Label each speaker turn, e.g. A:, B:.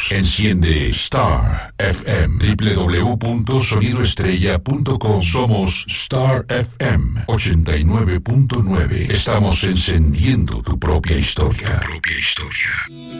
A: Enciende Star FM, www.sonidoestrella.com. Somos Star FM 89.9. Estamos encendiendo tu propia historia.